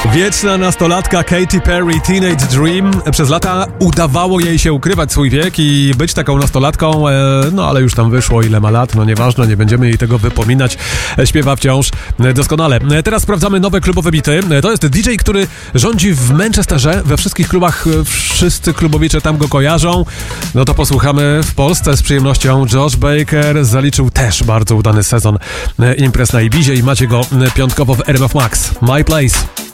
Wieczna nastolatka Katy Perry, Teenage Dream. Przez lata udawało jej się ukrywać swój wiek i być taką nastolatką, no ale już tam wyszło ile ma lat, no nieważne, nie będziemy jej tego wypominać. Śpiewa wciąż doskonale. Teraz sprawdzamy nowe klubowe bity. To jest DJ, który rządzi w Manchesterze. We wszystkich klubach wszyscy klubowicze tam go kojarzą. No to posłuchamy w Polsce z przyjemnością. Josh Baker zaliczył też bardzo udany sezon imprez na Ibizie i macie go piątkowo w RMF Max. My Place.